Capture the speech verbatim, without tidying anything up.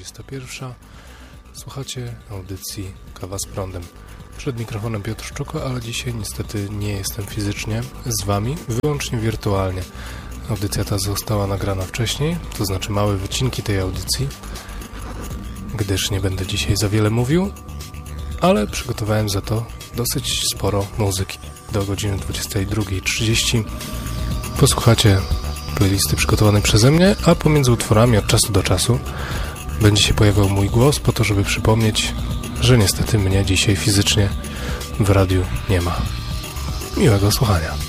dwudziesta pierwsza. Słuchacie audycji Kawa z prądem. Przed mikrofonem Piotr Szczuko, ale dzisiaj niestety nie jestem fizycznie z Wami, wyłącznie wirtualnie. Audycja ta została nagrana wcześniej, to znaczy małe wycinki tej audycji, gdyż nie będę dzisiaj za wiele mówił, ale przygotowałem za to dosyć sporo muzyki. Do godziny dwudziestej drugiej trzydzieści posłuchacie playlisty przygotowanej przeze mnie, a pomiędzy utworami od czasu do czasu będzie się pojawiał mój głos po to, żeby przypomnieć, że niestety mnie dzisiaj fizycznie w radiu nie ma. Miłego słuchania.